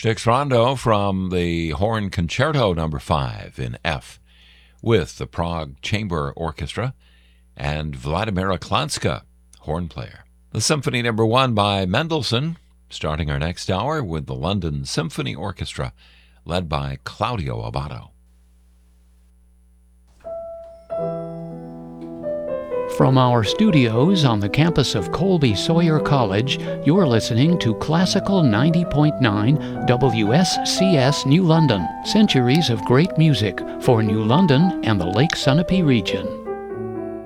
Styx Rondo from the Horn Concerto No. 5 in F with the Prague Chamber Orchestra and Vladimira Klanska, horn player. The Symphony No. 1 by Mendelssohn, starting our next hour with the London Symphony Orchestra, led by Claudio Abbado. From our studios on the campus of Colby Sawyer College, you're listening to Classical 90.9 WSCS New London. Centuries of great music for New London and the Lake Sunapee region.